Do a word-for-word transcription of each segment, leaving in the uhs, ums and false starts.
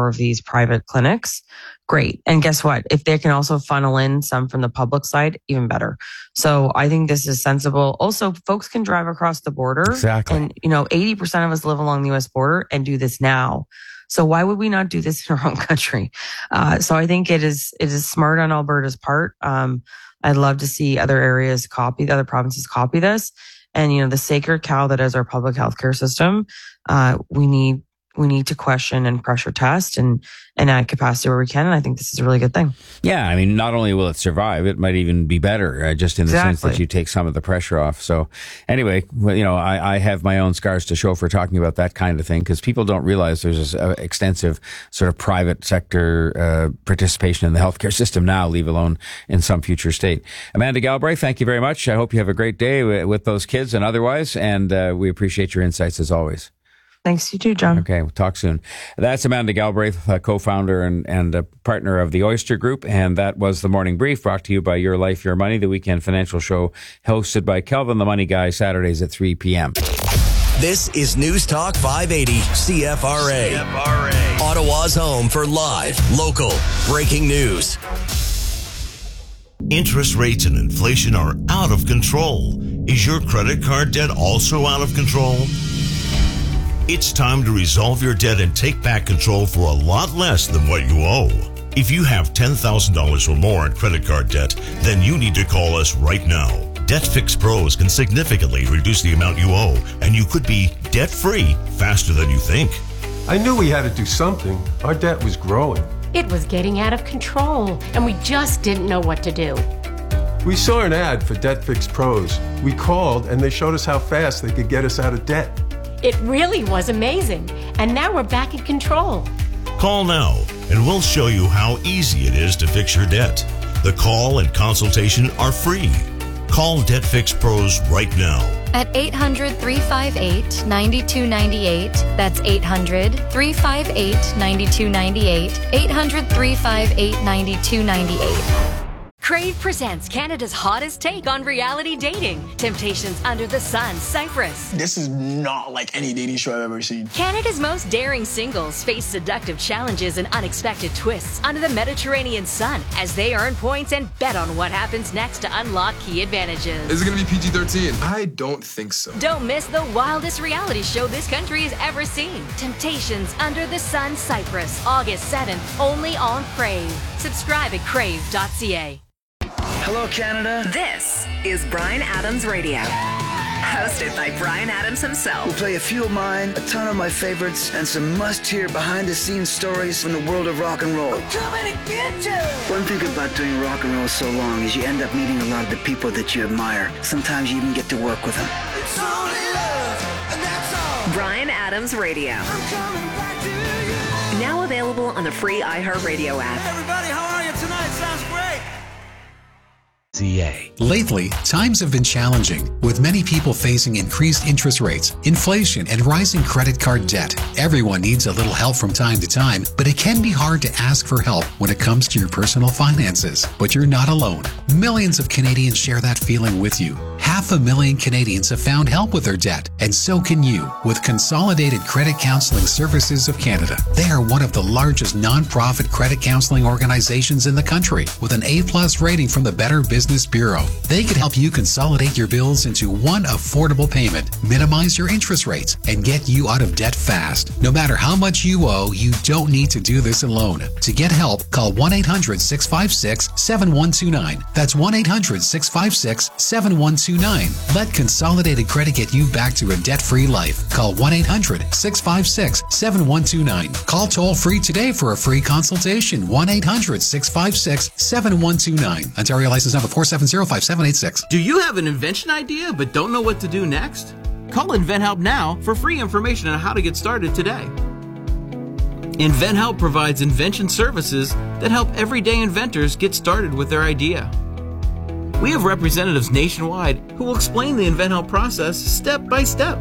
more of these private clinics, great. And guess what? If they can also funnel in some from the public side, even better. So I think this is sensible. Also, folks can drive across the border. Exactly. And, you know, eighty percent of us live along the U S border and do this now. So why would we not do this in our own country? Uh, so I think it is it is smart on Alberta's part. Um, I'd love to see other areas copy, the other provinces copy this. And, you know, the sacred cow that is our public healthcare system, uh, we need we need to question and pressure test and, and add capacity where we can. And I think this is a really good thing. Yeah, I mean, not only will it survive, it might even be better, uh, just in the Exactly. sense that you take some of the pressure off. So anyway, well, you know, I, I have my own scars to show for talking about that kind of thing, because people don't realize there's this uh, extensive sort of private sector uh, participation in the healthcare system now, leave alone in some future state. Amanda Galbraith, thank you very much. I hope you have a great day w- with those kids and otherwise, and uh, we appreciate your insights as always. Thanks, you too, John. Okay, we'll talk soon. That's Amanda Galbraith, uh, co-founder and, and a partner of the Oyster Group. And that was The Morning Brief, brought to you by Your Life, Your Money, the weekend financial show hosted by Kelvin the Money Guy, Saturdays at three p.m. This is News Talk five eighty C F R A. C F R A. Ottawa's home for live, local, breaking news. Interest rates and inflation are out of control. Is your credit card debt also out of control? It's time to resolve your debt and take back control for a lot less than what you owe. If you have ten thousand dollars or more in credit card debt, then you need to call us right now. Debt Fix Pros can significantly reduce the amount you owe, and you could be debt-free faster than you think. I knew we had to do something. Our debt was growing. It was getting out of control, and we just didn't know what to do. We saw an ad for Debt Fix Pros. We called, and they showed us how fast they could get us out of debt. It really was amazing, and now we're back in control. Call now, and we'll show you how easy it is to fix your debt. The call and consultation are free. Call Debt Fix Pros right now. At eight hundred, three five eight, nine two nine eight. That's eight hundred, three five eight, nine two nine eight. eight hundred, three five eight, nine two nine eight. Crave presents Canada's hottest take on reality dating. Temptations Under the Sun, Cyprus. This is not like any dating show I've ever seen. Canada's most daring singles face seductive challenges and unexpected twists under the Mediterranean sun as they earn points and bet on what happens next to unlock key advantages. Is it going to be P G thirteen? I don't think so. Don't miss the wildest reality show this country has ever seen. Temptations Under the Sun, Cyprus, August seventh, only on Crave. Subscribe at crave dot c a. Hello, Canada. This is Bryan Adams Radio, hosted by Bryan Adams himself. We'll play a few of mine, a ton of my favorites, and some must-hear behind-the-scenes stories from the world of rock and roll. I'm coming to get you. One thing about doing rock and roll so long is you end up meeting a lot of the people that you admire. Sometimes you even get to work with them. It's only love, and that's all. Bryan Adams Radio. I'm coming back to you. Now available on the free iHeartRadio app. Hey everybody, how are you tonight? Sounds great. Lately, times have been challenging, with many people facing increased interest rates, inflation, and rising credit card debt. Everyone needs a little help from time to time, but it can be hard to ask for help when it comes to your personal finances. But you're not alone. Millions of Canadians share that feeling with you. Half a million Canadians have found help with their debt, and so can you with Consolidated Credit Counseling Services of Canada. They are one of the largest non-profit credit counseling organizations in the country, with an A-plus rating from the Better Business Bureau. They can help you consolidate your bills into one affordable payment, minimize your interest rates, and get you out of debt fast. No matter how much you owe, you don't need to do this alone. To get help, call one eight hundred, six five six, seven one two nine. That's one eight hundred, six five six, seven one two nine. Let Consolidated Credit get you back to a debt-free life. Call one eight hundred, six five six, seven one two nine. Call toll-free today for a free consultation. one eight hundred, six five six, seven one two nine. Ontario license number four seven zero five seven eight six. Do you have an invention idea but don't know what to do next? Call InventHelp now for free information on how to get started today. InventHelp provides invention services that help everyday inventors get started with their idea. We have representatives nationwide who will explain the InventHelp process step by step.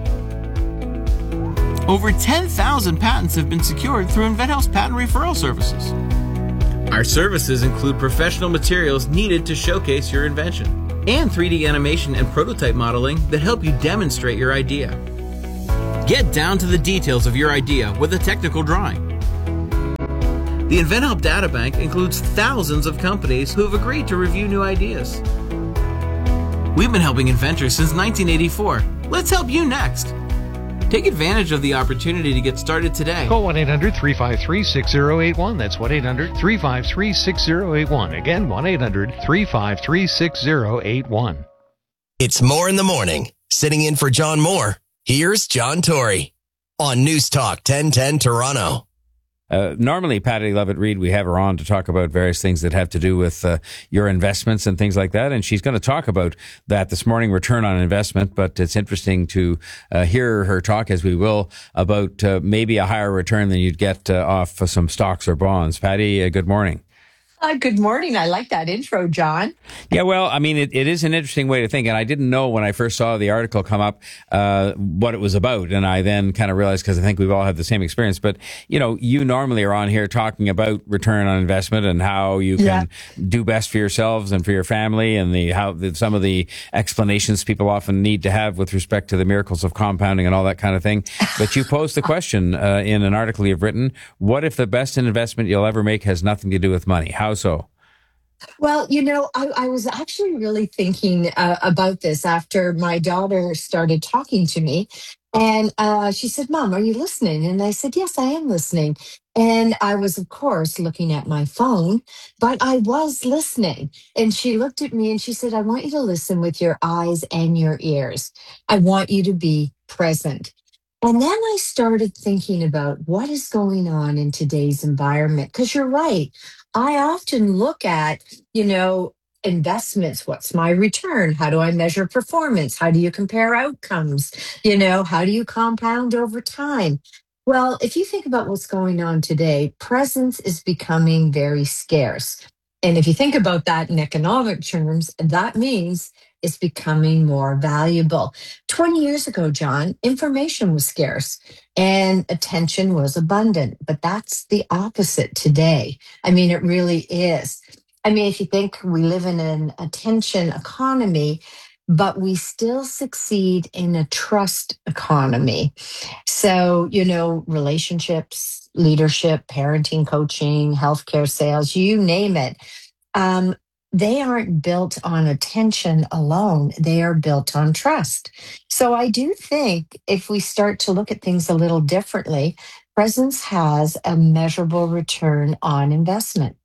Over ten thousand patents have been secured through InventHelp's patent referral services. Our services include professional materials needed to showcase your invention and three D animation and prototype modeling that help you demonstrate your idea. Get down to the details of your idea with a technical drawing. The InventHelp Data Bank includes thousands of companies who have agreed to review new ideas. We've been helping inventors since nineteen eighty-four. Let's help you next. Take advantage of the opportunity to get started today. Call one eight hundred three five three six zero eight one. That's one eight hundred three five three six zero eight one. Again, one eight hundred three five three six zero eight one. It's More in the Morning. Sitting in for John Moore, here's John Tory on News Talk ten ten Toronto. Uh, normally, Patty Levitt-Reid, we have her on to talk about various things that have to do with uh, your investments and things like that. And she's going to talk about that this morning, return on investment. But it's interesting to uh, hear her talk, as we will, about uh, maybe a higher return than you'd get uh, off of some stocks or bonds. Patty, uh, good morning. Uh, good morning. I like that intro, John. Yeah, well, I mean, it, it is an interesting way to think. And I didn't know when I first saw the article come up uh, what it was about. And I then kind of realized, because I think we've all had the same experience. But, you know, you normally are on here talking about return on investment and how you can yeah. do best for yourselves and for your family, and the how the, some of the explanations people often need to have with respect to the miracles of compounding and all that kind of thing. But you posed the question uh, in an article you've written: what if the best investment you'll ever make has nothing to do with money? How How so? Well, you know, I, I was actually really thinking uh, about this after my daughter started talking to me. And uh, she said, Mom, are you listening? And I said, yes, I am listening. And I was, of course, looking at my phone, but I was listening. And she looked at me and she said, I want you to listen with your eyes and your ears. I want you to be present. And then I started thinking about what is going on in today's environment. Because you're right. I often look at, you know, investments. What's my return? How do I measure performance? How do you compare outcomes? You know, how do you compound over time? Well, if you think about what's going on today, presence is becoming very scarce. And if you think about that in economic terms, that means it's becoming more valuable. twenty years ago, John, information was scarce and attention was abundant, but that's the opposite today. I mean, it really is. I mean, if you think we live in an attention economy, but we still succeed in a trust economy. So, you know, relationships, leadership, parenting, coaching, healthcare sales, you name it. Um, they aren't built on attention alone. They are built on trust. So I do think if we start to look at things a little differently, presence has a measurable return on investment.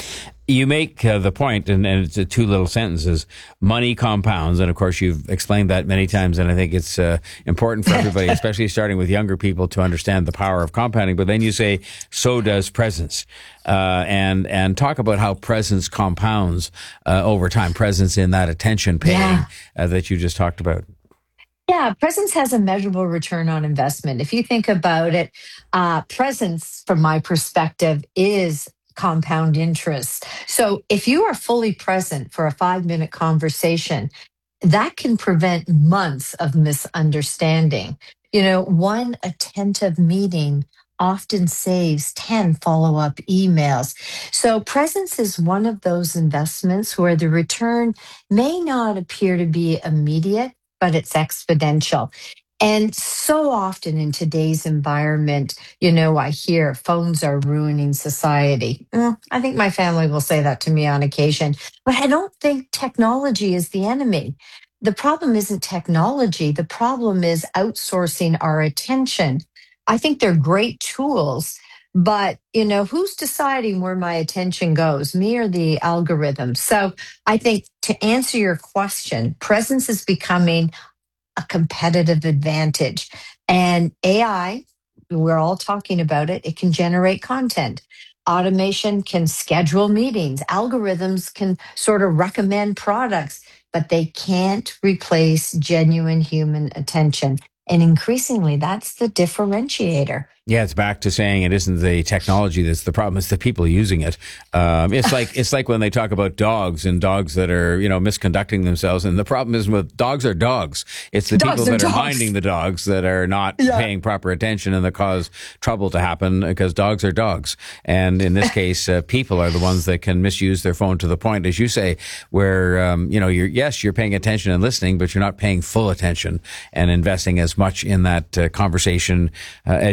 You make uh, the point, and, and it's uh, two little sentences: money compounds. And of course, you've explained that many times, and I think it's uh, important for everybody, especially starting with younger people, to understand the power of compounding. But then you say, so does presence. Uh, and, and talk about how presence compounds uh, over time, presence in that attention paying yeah. uh, that you just talked about. Yeah, presence has a measurable return on investment. If you think about it, uh, presence, from my perspective, is compound interest. So if you are fully present for a five-minute conversation, that can prevent months of misunderstanding. You know, one attentive meeting often saves ten follow-up emails. So presence is one of those investments where the return may not appear to be immediate, but it's exponential. And so often in today's environment, you know, I hear phones are ruining society. Mm, I think my family will say that to me on occasion, but I don't think technology is the enemy. The problem isn't technology. The problem is outsourcing our attention. I think they're great tools, but, you know, who's deciding where my attention goes, me or the algorithm? So I think, to answer your question, presence is becoming a competitive advantage. And A I, we're all talking about it, it can generate content. Automation can schedule meetings. Algorithms can sort of recommend products, but they can't replace genuine human attention. And increasingly, that's the differentiator. Yeah, it's back to saying it isn't the technology that's the problem; it's the people using it. Um, it's like it's like when they talk about dogs and dogs that are, you know, misconducting themselves. And the problem is with dogs are dogs. It's the dogs people that dogs. are minding the dogs that are not yeah. paying proper attention and that cause trouble to happen, because dogs are dogs. And in this case, uh, people are the ones that can misuse their phone to the point, as you say, where um, you know, you're yes, you're paying attention and listening, but you're not paying full attention and investing as much in that uh, conversation uh, as you might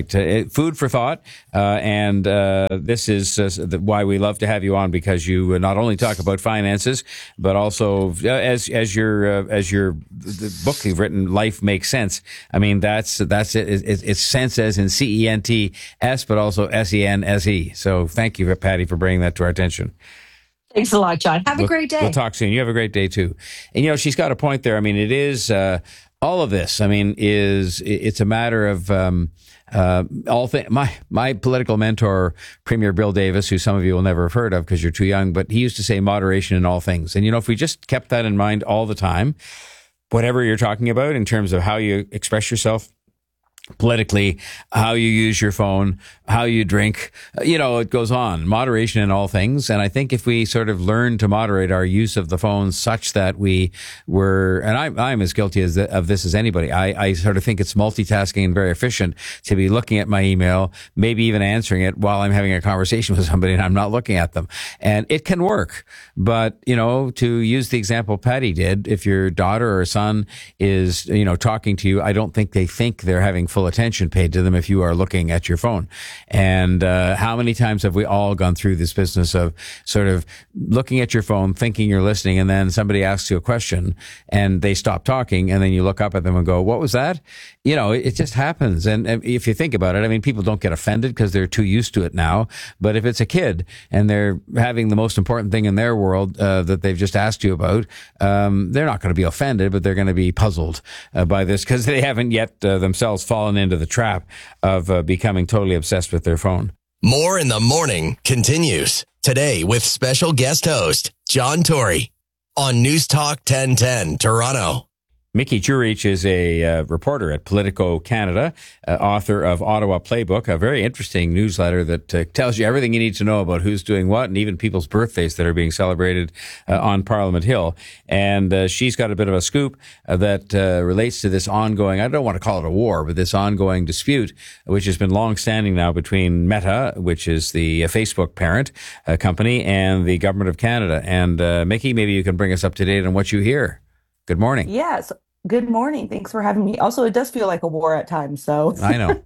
right. Uh, food for thought. Uh, and uh, this is uh, why we love to have you on, because you not only talk about finances, but also uh, as as your uh, as your the book you've written, Life Makes Sense. I mean, that's that's it. It's, it's sense as in C E N T S, but also S E N S E. So thank you, Patty, for bringing that to our attention. Thanks a lot, John. Have we'll, a great day. We'll talk soon. You have a great day too. And you know, she's got a point there. I mean, it is uh, all of this. I mean, is it's a matter of. Um, Uh, all th- my my political mentor, Premier Bill Davis, who some of you will never have heard of because you're too young, but he used to say moderation in all things. And, you know, if we just kept that in mind all the time, whatever you're talking about in terms of how you express yourself politically, how you use your phone, how you drink, you know, it goes on. Moderation in all things. And I think if we sort of learn to moderate our use of the phone such that we were, and I'm, I'm as guilty as the, of this as anybody. I, I sort of think it's multitasking and very efficient to be looking at my email, maybe even answering it while I'm having a conversation with somebody and I'm not looking at them. And it can work. But, you know, to use the example Patty did, if your daughter or son is, you know, talking to you, I don't think they think they're having full attention paid to them if you are looking at your phone. And uh, how many times have we all gone through this business of sort of looking at your phone, thinking you're listening, and then somebody asks you a question and they stop talking, and then you look up at them and go, what was that? You know, it, it just happens. And, and if you think about it, I mean, people don't get offended because they're too used to it now. But if it's a kid and they're having the most important thing in their world uh, that they've just asked you about, um, they're not going to be offended, but they're going to be puzzled uh, by this because they haven't yet uh, themselves fallen into the trap of uh, becoming totally obsessed with their phone. More in the Morning continues today with special guest host John Tory on News Talk ten ten Toronto. Mickey Jurich is a uh, reporter at Politico Canada, uh, author of Ottawa Playbook, a very interesting newsletter that uh, tells you everything you need to know about who's doing what and even people's birthdays that are being celebrated uh, on Parliament Hill. And uh, she's got a bit of a scoop uh, that uh, relates to this ongoing, I don't want to call it a war, but this ongoing dispute, which has been long-standing now between Meta, which is the uh, Facebook parent uh, company, and the Government of Canada. And uh, Mickey, maybe you can bring us up to date on what you hear. Good morning. Yes. Good morning. Thanks for having me. Also, it does feel like a war at times. So I know.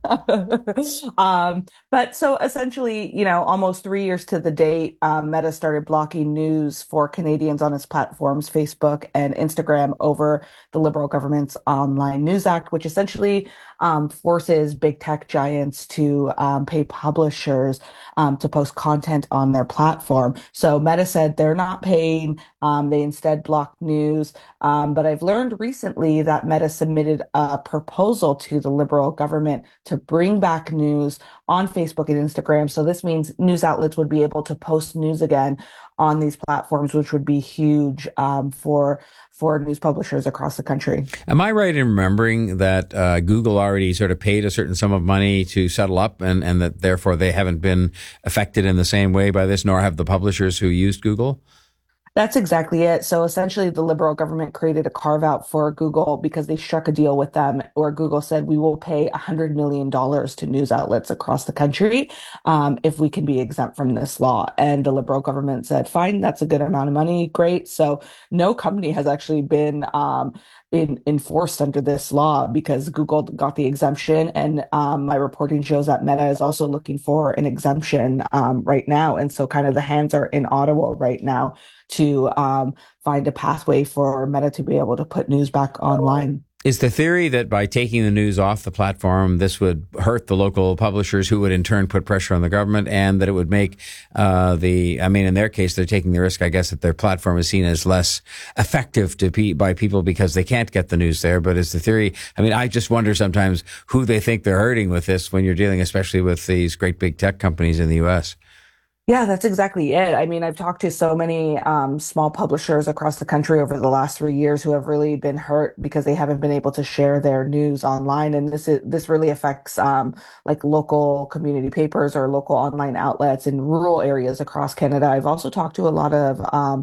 um, but so essentially, you know, almost three years to the date, um, Meta started blocking news for Canadians on its platforms, Facebook and Instagram, over the Liberal government's Online News Act, which essentially um, forces big tech giants to um, pay publishers um, to post content on their platform. So Meta said they're not paying. Um, they instead block news. Um, but I've learned recently that Meta submitted a proposal to the Liberal government to bring back news on Facebook and Instagram. So this means news outlets would be able to post news again on these platforms, which would be huge um, for for news publishers across the country. Am I right in remembering that uh, Google already sort of paid a certain sum of money to settle up, and, and that therefore they haven't been affected in the same way by this, nor have the publishers who used Google? That's exactly it. So essentially, the Liberal government created a carve out for Google because they struck a deal with them where Google said, we will pay one hundred million dollars to news outlets across the country um, if we can be exempt from this law. And the Liberal government said, fine, that's a good amount of money. Great. So no company has actually been um, in, enforced under this law because Google got the exemption. And um, my reporting shows that Meta is also looking for an exemption um, right now. And so kind of the hands are in Ottawa right now to um, find a pathway for Meta to be able to put news back online. Is the theory that by taking the news off the platform, this would hurt the local publishers, who would in turn put pressure on the government, and that it would make uh, the, I mean, in their case, they're taking the risk, I guess, that their platform is seen as less effective to be, by people because they can't get the news there. But is the theory, I mean, I just wonder sometimes who they think they're hurting with this when you're dealing especially with these great big tech companies in the U S. Yeah, that's exactly it. I mean, I've talked to so many um, small publishers across the country over the last three years who have really been hurt because they haven't been able to share their news online, and this is this really affects um, like local community papers or local online outlets in rural areas across Canada. I've also talked to a lot of um,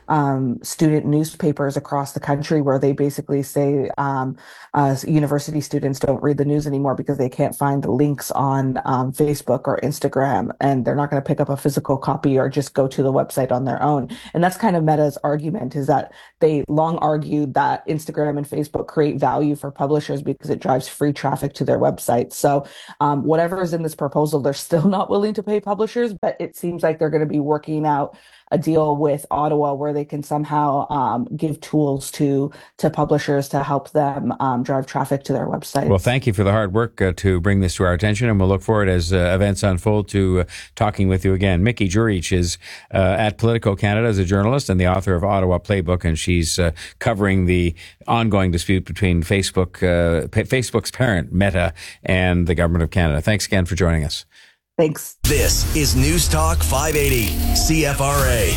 um, student newspapers across the country where they basically say um, uh, university students don't read the news anymore because they can't find the links on um, Facebook or Instagram, and they're not going to pick up a physical copy or just go to the website on their own. And that's kind of Meta's argument, is that they long argued that Instagram and Facebook create value for publishers because it drives free traffic to their websites. So um, whatever is in this proposal, they're still not willing to pay publishers, but it seems like they're going to be working out a deal with Ottawa where they can somehow um, give tools to to publishers to help them um, drive traffic to their website. Well, thank you for the hard work uh, to bring this to our attention, and we'll look forward as uh, events unfold to uh, talking with you again. Mickey Jurich is uh, at Politico Canada as a journalist and the author of Ottawa Playbook, and she's uh, covering the ongoing dispute between Facebook, uh, Facebook's parent, Meta, and the Government of Canada. Thanks again for joining us. Thanks. This is News Talk five eighty C F R A.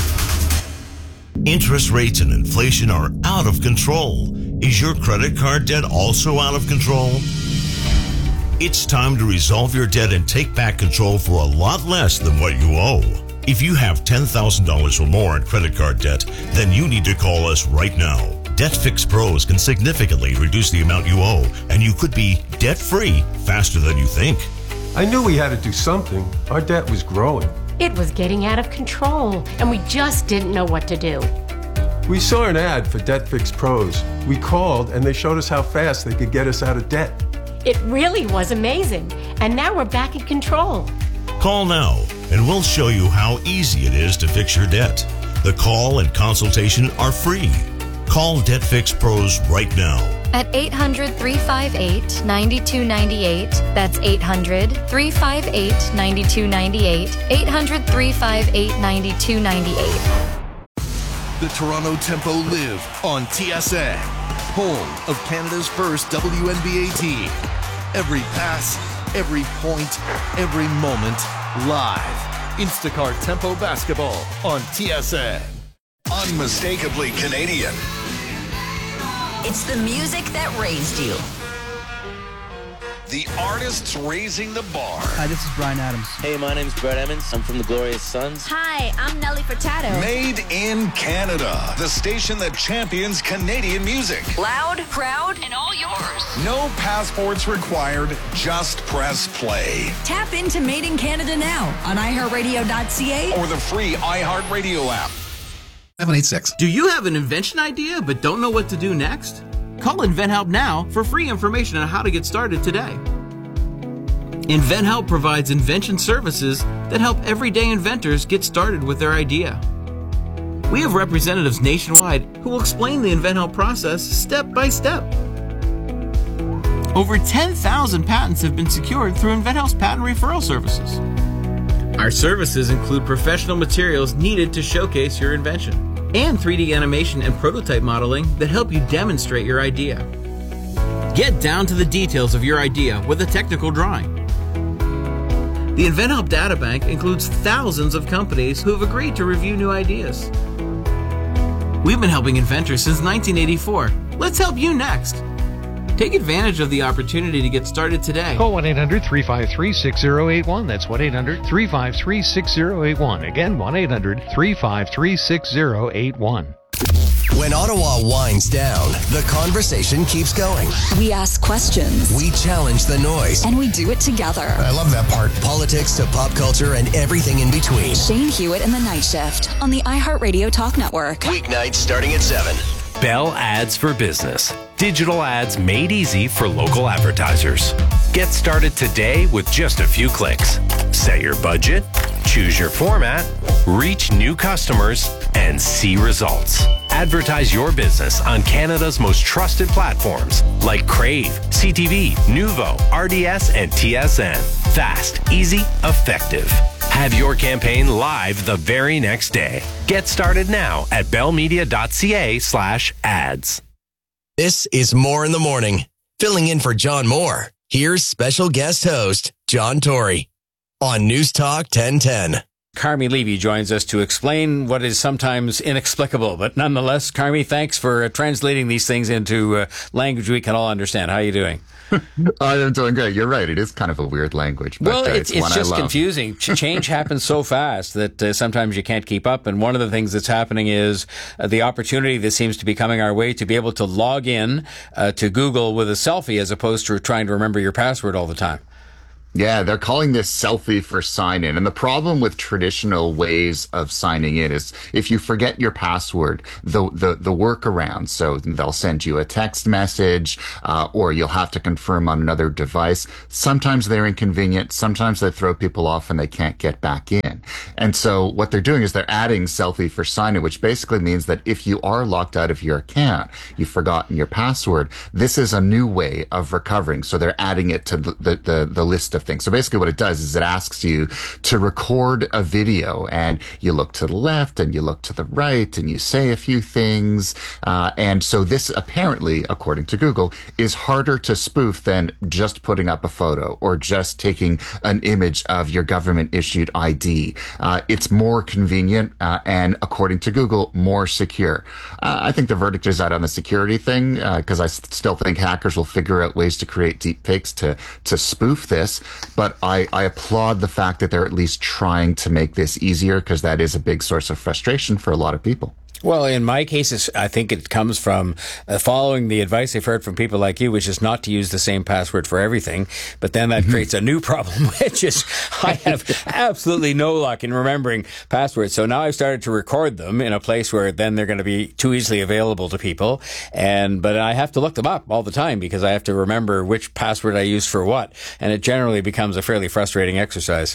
Interest rates and inflation are out of control. Is your credit card debt also out of control? It's time to resolve your debt and take back control for a lot less than what you owe. If you have ten thousand dollars or more in credit card debt, then you need to call us right now. DebtFix Pros can significantly reduce the amount you owe, and you could be debt-free faster than you think. I knew we had to do something. Our debt was growing. It was getting out of control, and we just didn't know what to do. We saw an ad for DebtFix Pros. We called, and they showed us how fast they could get us out of debt. It really was amazing, and now we're back in control. Call now, and we'll show you how easy it is to fix your debt. The call and consultation are free. Call DebtFix Pros right now. At eight hundred, three five eight, nine two nine eight. That's eight hundred, three five eight, nine two nine eight. eight hundred, three five eight, nine two nine eight. The Toronto Tempo live on T S N, home of Canada's first W N B A team. Every pass, every point, every moment, live. Instacart Tempo basketball on T S N. Unmistakably Canadian. It's the music that raised you. The artists raising the bar. Hi, this is Brian Adams. Hey, my name's Brett Emmons. I'm from the Glorious Sons. Hi, I'm Nelly Furtado. Made in Canada. The station that champions Canadian music. Loud, proud, and all yours. No passports required. Just press play. Tap into Made in Canada now on i heart radio dot c a or the free iHeartRadio app. seven eight six. Do you have an invention idea but don't know what to do next? Call InventHelp now for free information on how to get started today. InventHelp provides invention services that help everyday inventors get started with their idea. We have representatives nationwide who will explain the InventHelp process step by step. Over ten thousand patents have been secured through InventHelp's patent referral services. Our services include professional materials needed to showcase your invention, and three D animation and prototype modeling that help you demonstrate your idea. Get down to the details of your idea with a technical drawing. The InventHelp Databank includes thousands of companies who have agreed to review new ideas. We've been helping inventors since nineteen eighty-four. Let's help you next. Take advantage of the opportunity to get started today. Call one eight hundred, three five three, six zero eight one. That's one eight hundred, three five three, six zero eight one. Again, one eight hundred, three five three, six zero eight one. When Ottawa winds down, the conversation keeps going. We ask questions. We challenge the noise. And we do it together. I love that part. Politics to pop culture and everything in between. Shane Hewitt and the Night Shift on the iHeartRadio Talk Network. Weeknights starting at seven. Bell Ads for Business. Digital ads made easy for local advertisers. Get started today with just a few clicks. Set your budget, choose your format, reach new customers, and see results. Advertise your business on Canada's most trusted platforms like Crave, C T V, Nuvo, R D S, and T S N. Fast, easy, effective. Have your campaign live the very next day. Get started now at bellmedia.ca slash ads. This is More in the Morning. Filling in for John Moore, here's special guest host, John Tory, on News Talk ten ten. Carmi Levy joins us to explain what is sometimes inexplicable, but nonetheless, Carmi, thanks for uh, translating these things into uh, language we can all understand. How are you doing? I'm doing great. You're right. It is kind of a weird language. But, well, uh, it's, it's, it's just confusing. Change happens so fast that uh, sometimes you can't keep up. And one of the things that's happening is uh, the opportunity that seems to be coming our way to be able to log in uh, to Google with a selfie as opposed to trying to remember your password all the time. Yeah, they're calling this selfie for sign in. And the problem with traditional ways of signing in is if you forget your password, the the, the workaround, so they'll send you a text message, uh, or you'll have to confirm on another device. Sometimes they're inconvenient. Sometimes they throw people off and they can't get back in. And so what they're doing is they're adding selfie for sign in, which basically means that if you are locked out of your account, you've forgotten your password, this is a new way of recovering. So they're adding it to the, the, the, the list of things. So basically what it does is it asks you to record a video, and you look to the left and you look to the right and you say a few things. Uh, and so this apparently, according to Google, is harder to spoof than just putting up a photo or just taking an image of your government issued I D. Uh, it's more convenient uh, and, according to Google, more secure. Uh, I think the verdict is out on the security thing because uh, I s- still think hackers will figure out ways to create deepfakes to, to spoof this. But I, I applaud the fact that they're at least trying to make this easier because that is a big source of frustration for a lot of people. Well, in my case, it's, I think it comes from uh, following the advice I've heard from people like you, which is not to use the same password for everything. But then that mm-hmm. creates a new problem, which is I have absolutely no luck in remembering passwords. So now I've started to record them in a place where then they're going to be too easily available to people. And but I have to look them up all the time because I have to remember which password I used for what. And it generally becomes a fairly frustrating exercise.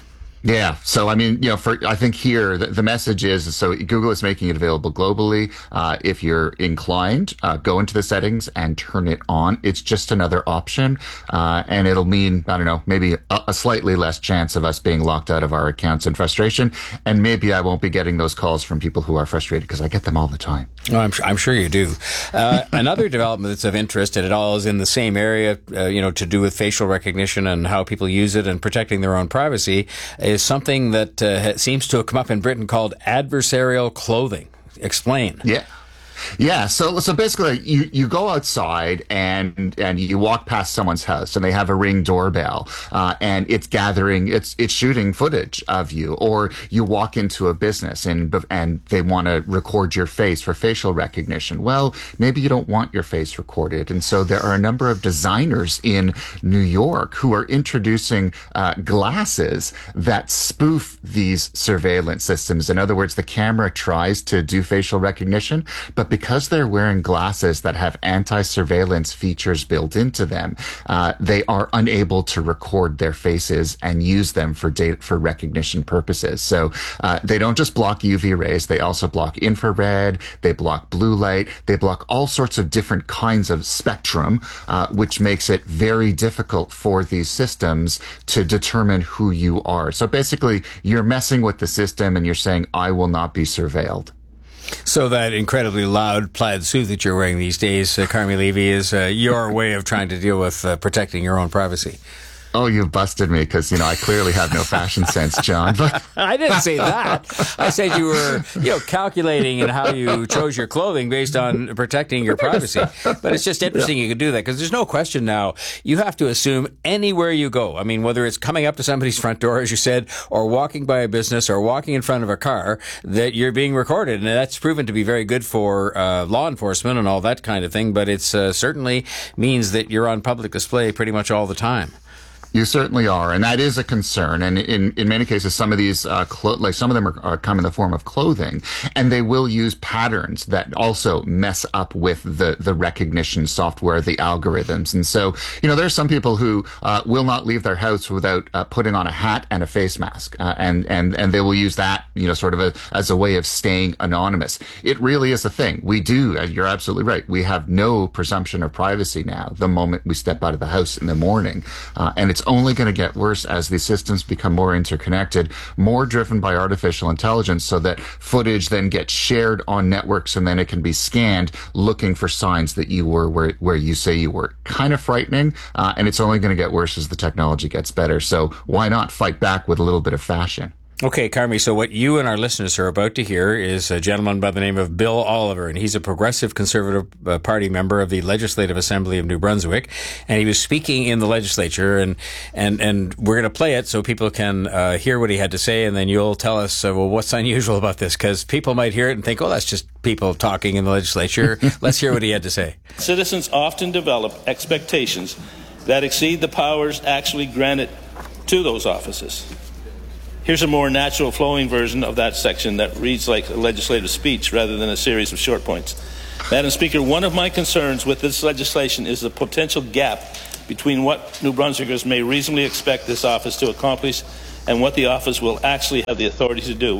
Yeah. So, I mean, you know, for, I think here the, the message is, so Google is making it available globally. Uh, if you're inclined, uh, go into the settings and turn it on. It's just another option. Uh, and it'll mean, I don't know, maybe a, a slightly less chance of us being locked out of our accounts in frustration. And maybe I won't be getting those calls from people who are frustrated because I get them all the time. Oh, I'm, I'm sure you do. Uh, another development that's of interest, and it all is in the same area, uh, you know, to do with facial recognition and how people use it and protecting their own privacy, is something that uh, seems to have come up in Britain called adversarial clothing. Explain. Yeah. Yeah, so so basically, you, you go outside and and you walk past someone's house and they have a Ring doorbell uh, and it's gathering, it's it's shooting footage of you, or you walk into a business and and they want to record your face for facial recognition. Well, maybe you don't want your face recorded, and so there are a number of designers in New York who are introducing uh, glasses that spoof these surveillance systems. In other words, the camera tries to do facial recognition, but because they're wearing glasses that have anti-surveillance features built into them, uh, they are unable to record their faces and use them for data, for recognition purposes. So uh, they don't just block U V rays, they also block infrared, they block blue light, they block all sorts of different kinds of spectrum, uh, which makes it very difficult for these systems to determine who you are. So basically, you're messing with the system and you're saying, I will not be surveilled. So that incredibly loud plaid suit that you're wearing these days, uh, Carmi Levy, is uh, your way of trying to deal with uh, protecting your own privacy. Oh, you've busted me because, you know, I clearly have no fashion sense, John. But I didn't say that. I said you were, you know, calculating in how you chose your clothing based on protecting your privacy. But it's just interesting yeah. you could do that because there's no question now. You have to assume anywhere you go. I mean, whether it's coming up to somebody's front door, as you said, or walking by a business or walking in front of a car, that you're being recorded. And that's proven to be very good for uh, law enforcement and all that kind of thing. But it's uh, certainly means that you're on public display pretty much all the time. You certainly are, and that is a concern. And in, in many cases, some of these, uh, clo- like some of them are, are come in the form of clothing, and they will use patterns that also mess up with the, the recognition software, the algorithms. And so, you know, there are some people who uh, will not leave their house without uh, putting on a hat and a face mask, uh, and and and they will use that, you know, sort of a, as a way of staying anonymous. It really is a thing. We do, you're absolutely right. We have no presumption of privacy now the moment we step out of the house in the morning, uh, and it's only going to get worse as these systems become more interconnected, more driven by artificial intelligence, so that footage then gets shared on networks and then it can be scanned looking for signs that you were where, where you say you were. Kind of frightening, uh, and it's only going to get worse as the technology gets better. So why not fight back with a little bit of fashion? Okay, Carmi, so what you and our listeners are about to hear is a gentleman by the name of Bill Oliver, and he's a Progressive Conservative uh, Party member of the Legislative Assembly of New Brunswick, and he was speaking in the legislature, and and, and we're going to play it so people can uh, hear what he had to say, and then you'll tell us, uh, well, what's unusual about this, because people might hear it and think, oh, that's just people talking in the legislature. Let's hear what he had to say. Citizens often develop expectations that exceed the powers actually granted to those offices. Here's a more natural flowing version of that section that reads like a legislative speech rather than a series of short points. Madam Speaker, one of my concerns with this legislation is the potential gap between what New Brunswickers may reasonably expect this office to accomplish and what the office will actually have the authority to do.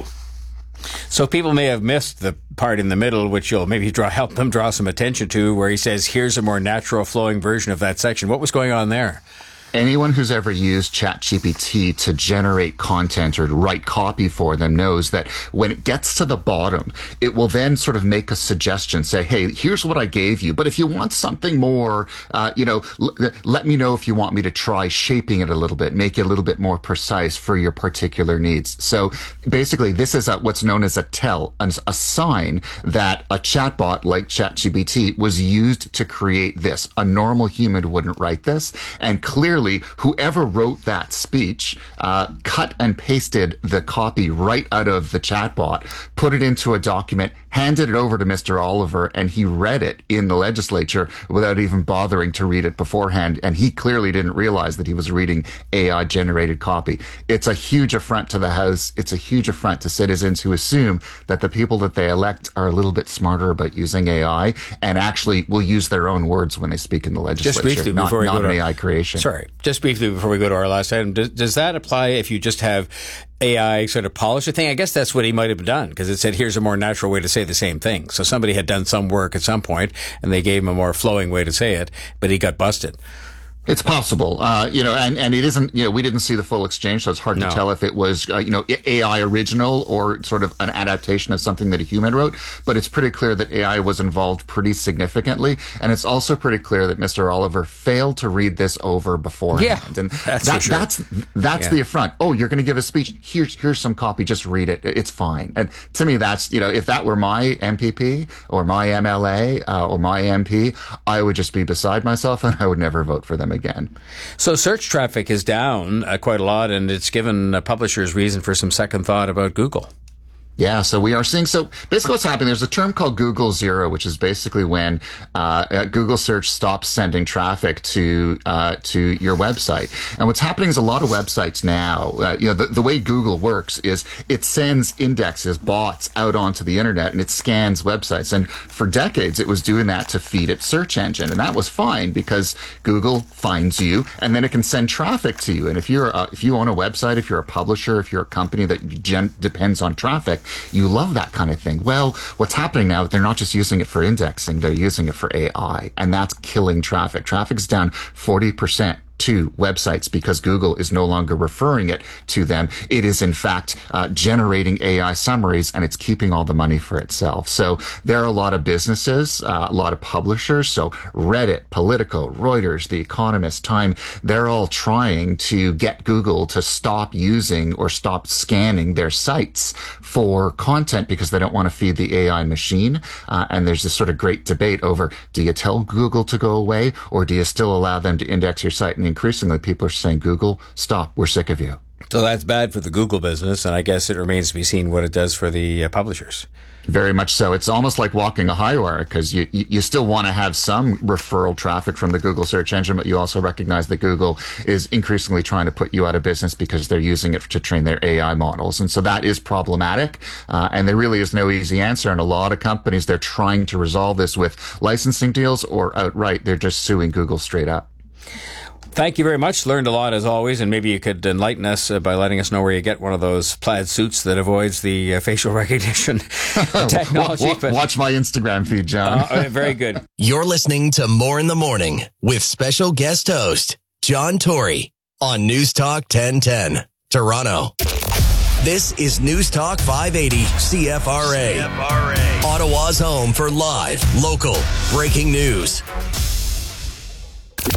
So people may have missed the part in the middle, which you'll maybe draw, help them draw some attention to, where he says, here's a more natural flowing version of that section. What was going on there? Anyone who's ever used ChatGPT to generate content or write copy for them knows that when it gets to the bottom, it will then sort of make a suggestion, say, hey, here's what I gave you. But if you want something more, uh, you know, l- let me know if you want me to try shaping it a little bit, make it a little bit more precise for your particular needs. So basically, this is a, what's known as a tell, a sign that a chatbot like ChatGPT was used to create this. A normal human wouldn't write this. And clearly, whoever wrote that speech uh, cut and pasted the copy right out of the chatbot, put it into a document, handed it over to Mister Oliver, and he read it in the legislature without even bothering to read it beforehand. And he clearly didn't realize that he was reading A I-generated copy. It's a huge affront to the House. It's a huge affront to citizens who assume that the people that they elect are a little bit smarter about using A I and actually will use their own words when they speak in the legislature. Just briefly not, before we not go to an A I creation. Sorry. Just briefly before we go to our last item, does, does that apply if you just have A I sort of polish a thing? I guess that's what he might have done, because it said, here's a more natural way to say the same thing. So somebody had done some work at some point, and they gave him a more flowing way to say it, but he got busted. It's possible, uh, you know, and, and it isn't, you know, we didn't see the full exchange, so it's hard no. to tell if it was, uh, you know, A I original or sort of an adaptation of something that a human wrote. But it's pretty clear that A I was involved pretty significantly. And it's also pretty clear that Mister Oliver failed to read this over beforehand. Yeah, and that's that, sure. that's, that's yeah. the affront. Oh, you're going to give a speech. Here's, here's some copy. Just read it. It's fine. And to me, that's, you know, if that were my M P P or my M L A uh, or my M P, I would just be beside myself and I would never vote for them again. So search traffic is down uh, quite a lot, and it's given uh, publishers reason for some second thought about Google. Yeah, so we are seeing, so basically what's happening, there's a term called Google Zero, which is basically when uh, Google search stops sending traffic to uh, to your website. And what's happening is a lot of websites now, uh, you know, the, the way Google works is it sends indexes, bots out onto the internet, and it scans websites. And for decades, it was doing that to feed its search engine. And that was fine because Google finds you, and then it can send traffic to you. And if you're a, if you own a website, if you're a publisher, if you're a company that gen- depends on traffic, you love that kind of thing. Well, what's happening now, they're not just using it for indexing, they're using it for A I, and that's killing traffic. Traffic's down forty percent to websites because Google is no longer referring it to them. It is, in fact, uh, generating A I summaries, and it's keeping all the money for itself. So there are a lot of businesses, uh, a lot of publishers. So Reddit, Politico, Reuters, The Economist, Time, they're all trying to get Google to stop using or stop scanning their sites for content because they don't want to feed the A I machine. Uh, and there's this sort of great debate over, do you tell Google to go away, or do you still allow them to index your site? And increasingly, people are saying, Google, stop, we're sick of you. So that's bad for the Google business, and I guess it remains to be seen what it does for the uh, publishers. Very much so. It's almost like walking a high wire because you, you, you still want to have some referral traffic from the Google search engine, but you also recognize that Google is increasingly trying to put you out of business because they're using it to train their A I models. And so that is problematic. Uh, and there really is no easy answer. And a lot of companies, they're trying to resolve this with licensing deals or outright, they're just suing Google straight up. Thank you very much. Learned a lot as always, and maybe you could enlighten us uh, by letting us know where you get one of those plaid suits that avoids the uh, facial recognition technology. Watch, watch my Instagram feed, John. uh, very good. You're listening to More in the Morning with special guest host John Tory on News Talk ten ten, Toronto. This is News Talk five eighty C F R A, C F R A, Ottawa's home for live, local, breaking news.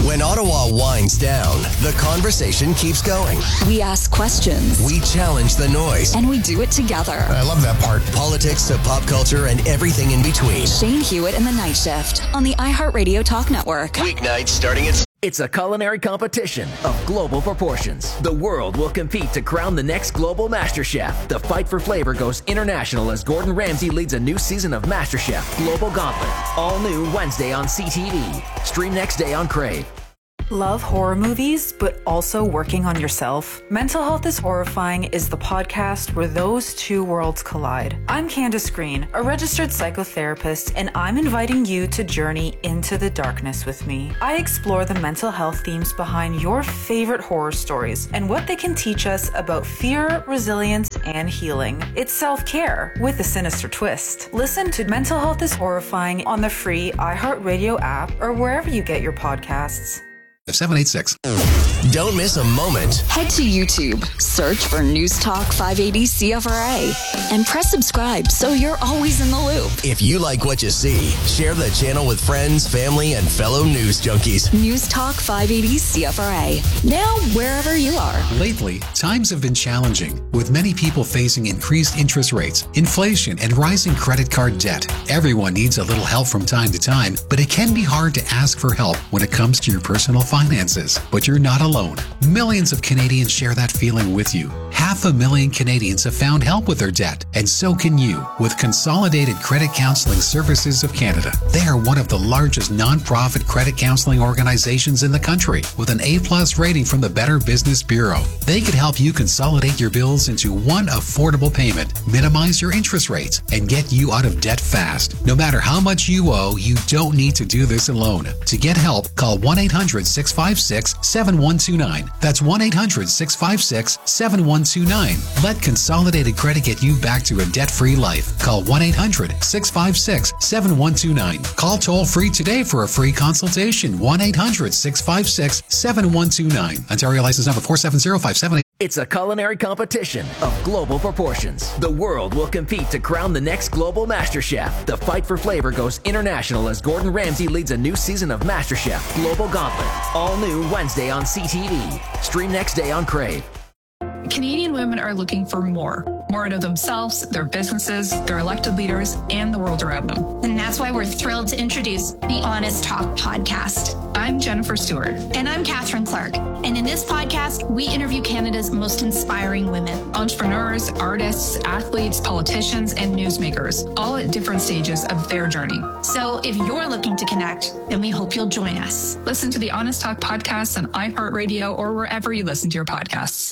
When Ottawa winds down, the conversation keeps going. We ask questions. We challenge the noise. And we do it together. I love that part. Politics to pop culture and everything in between. Shane Hewitt and the Night Shift on the iHeartRadio Talk Network. Weeknights starting at... It's a culinary competition of global proportions. The world will compete to crown the next global master chef. The fight for flavor goes international as Gordon Ramsay leads a new season of MasterChef Global Gauntlet. All new Wednesday on C T V. Stream next day on Crave. Love horror movies, but also working on yourself? Mental Health is Horrifying is the podcast where those two worlds collide. I'm Candace Green, a registered psychotherapist, and I'm inviting you to journey into the darkness with me. I explore the mental health themes behind your favorite horror stories and what they can teach us about fear, resilience, and healing. It's self-care with a sinister twist. Listen to Mental Health is Horrifying on the free iHeartRadio app or wherever you get your podcasts. seven eight six. Don't miss a moment. Head to YouTube, search for News Talk five eighty C F R A, and press subscribe so you're always in the loop. If you like what you see, share the channel with friends, family, and fellow news junkies. News Talk five eighty C F R A. Now, wherever you are. Lately, times have been challenging, with many people facing increased interest rates, inflation, and rising credit card debt. Everyone needs a little help from time to time, but it can be hard to ask for help when it comes to your personal finances. But you're not alone. Millions of Canadians share that feeling with you. Half a million Canadians have found help with their debt, and so can you with Consolidated Credit Counseling Services of Canada. They are one of the largest non-profit credit counseling organizations in the country with an A-plus rating from the Better Business Bureau. They could help you consolidate your bills into one affordable payment, minimize your interest rates, and get you out of debt fast. No matter how much you owe, you don't need to do this alone. To get help, call one eight hundred six five six seven one two nine. That's one eight hundred six five six seven one two nine. Let Consolidated Credit get you back to a debt-free life. Call one eight hundred six five six seven one two nine. Call toll-free today for a free consultation. one eight hundred six five six seven one two nine. Ontario license number four seven zero five seven eight. It's a culinary competition of global proportions. The world will compete to crown the next global master chef. The fight for flavor goes international as Gordon Ramsay leads a new season of MasterChef Global Gauntlet. All new Wednesday on C T V. Stream next day on Crave. Canadian women are looking for more. More out of themselves, their businesses, their elected leaders, and the world around them. And that's why we're thrilled to introduce the Honest Talk podcast. I'm Jennifer Stewart. And I'm Catherine Clark. And in this podcast, we interview Canada's most inspiring women. Entrepreneurs, artists, athletes, politicians, and newsmakers, all at different stages of their journey. So if you're looking to connect, then we hope you'll join us. Listen to the Honest Talk podcast on iHeartRadio or wherever you listen to your podcasts.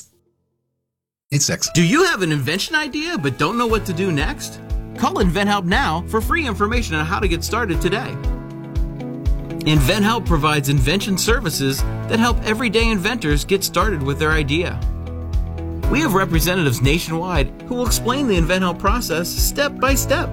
eight six. Do you have an invention idea but don't know what to do next? Call InventHelp now for free information on how to get started today. InventHelp provides invention services that help everyday inventors get started with their idea. We have representatives nationwide who will explain the InventHelp process step by step.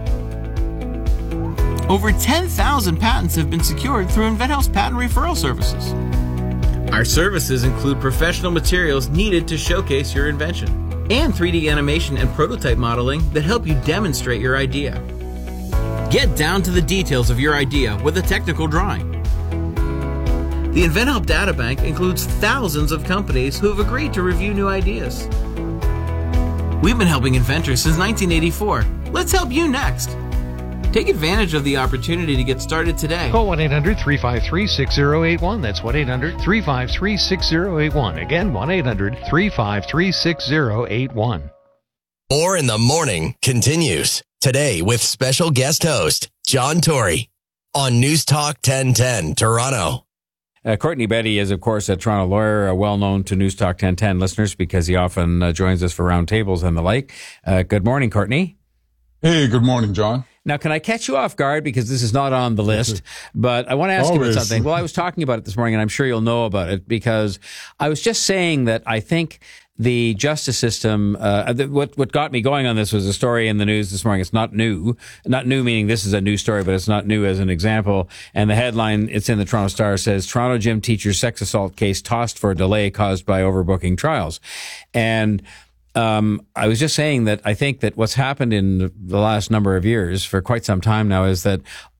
Over ten thousand patents have been secured through InventHelp's patent referral services. Our services include professional materials needed to showcase your invention and three D animation and prototype modeling that help you demonstrate your idea. Get down to the details of your idea with a technical drawing. The InventHelp Databank includes thousands of companies who have agreed to review new ideas. We've been helping inventors since nineteen eighty-four. Let's help you next. Take advantage of the opportunity to get started today. Call one eight hundred three five three six zero eight one. That's one eight hundred three five three six zero eight one. Again, one eight hundred three five three six zero eight one. More in the Morning continues today with special guest host John Tory on News Talk ten ten Toronto. Uh, Courtney Betty is, of course, a Toronto lawyer, uh, well known to News Talk ten ten listeners because he often uh, joins us for roundtables and the like. Uh, good morning, Courtney. Hey, good morning, John. Now, can I catch you off guard because this is not on the list, but I want to ask Always. you about something. Well, I was talking about it this morning, and I'm sure you'll know about it because I was just saying that I think the justice system, uh, the, what, what got me going on this was a story in the news this morning. It's not new, not new meaning this is a new story, but it's not new as an example. And the headline, it's in the Toronto Star, says Toronto gym teacher sex assault case tossed for a delay caused by overbooking trials. And Um, I was just saying that I think that what's happened in the last number of years for quite some time now is that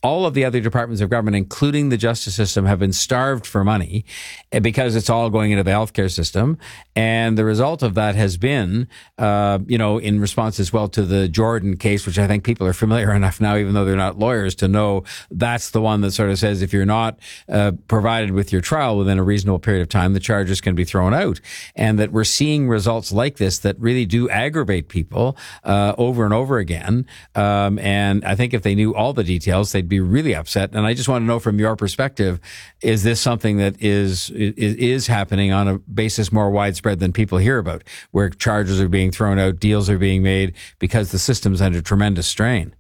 all of the other departments of government, including the justice system, have been starved for money because it's all going into the healthcare system. And the result of that has been, uh, you know, in response as well to the Jordan case, which I think people are familiar enough now, even though they're not lawyers, to know that's the one that sort of says if you're not uh, provided with your trial within a reasonable period of time, the charges can be thrown out. And that we're seeing results like this that really do aggravate people uh, over and over again. Um, and I think if they knew all the details, they'd be really upset. And I just want to know from your perspective, is this something that is, is, is happening on a basis more widespread than people hear about, where charges are being thrown out, deals are being made because the system's under tremendous strain?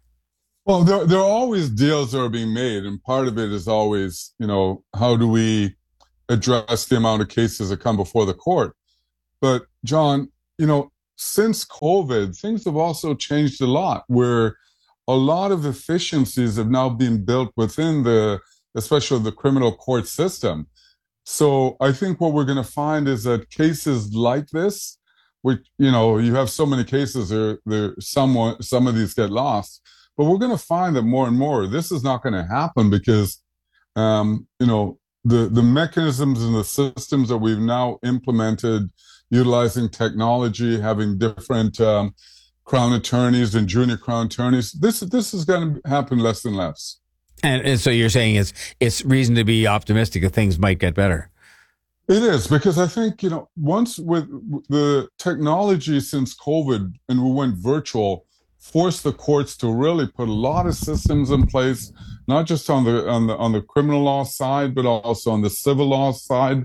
Well, there, there are always deals that are being made. And part of it is always, you know, how do we address the amount of cases that come before the court? But John, you know, since COVID, things have also changed a lot, where a lot of efficiencies have now been built within the, especially the criminal court system. So I think what we're going to find is that cases like this, which, you know, you have so many cases, there, there, someone, some of these get lost, but we're going to find that more and more, this is not going to happen because, um, you know, the, the mechanisms and the systems that we've now implemented, utilizing technology, having different, um, crown attorneys and junior crown attorneys, this this is going to happen less and less. And, and so you're saying it's it's reason to be optimistic that things might get better. It is, because I think, you know, once with the technology since COVID and we went virtual, forced the courts to really put a lot of systems in place, not just on the on the on the criminal law side, but also on the civil law side.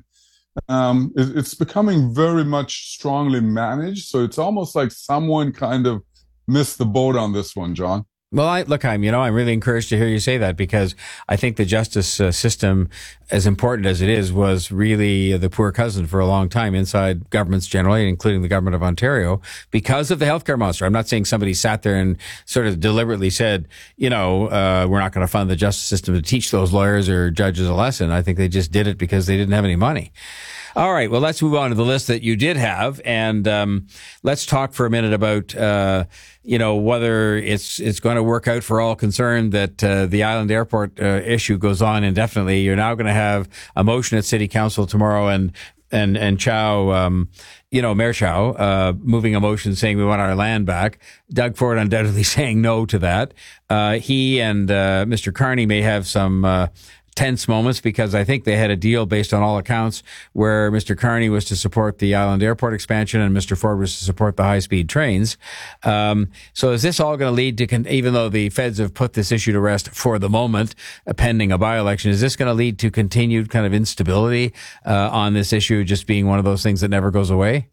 Um, it, it's becoming very much strongly managed. So it's almost like someone kind of missed the boat on this one, John. Well, I, look, I'm, you know, I'm really encouraged to hear you say that, because I think the justice uh, system, as important as it is, was really the poor cousin for a long time inside governments generally, including the government of Ontario, because of the healthcare monster. I'm not saying somebody sat there and sort of deliberately said, you know, uh, we're not going to fund the justice system to teach those lawyers or judges a lesson. I think they just did it because they didn't have any money. All right. Well, let's move on to the list that you did have. And, um, let's talk for a minute about, uh, you know, whether it's, it's going to work out for all concerned that, uh, the Island Airport, uh, issue goes on indefinitely. You're now going to have a motion at City Council tomorrow, and, and, and Chow, um, you know, Mayor Chow, uh, moving a motion saying we want our land back. Doug Ford undoubtedly saying no to that. Uh, he and, uh, Mister Carney may have some, uh, tense moments, because I think they had a deal based on all accounts where Mister Carney was to support the Island Airport expansion and Mister Ford was to support the high-speed trains. Um, so is this all going to lead to, con- even though the feds have put this issue to rest for the moment, uh, pending a by-election, is this going to lead to continued kind of instability uh, on this issue, just being one of those things that never goes away?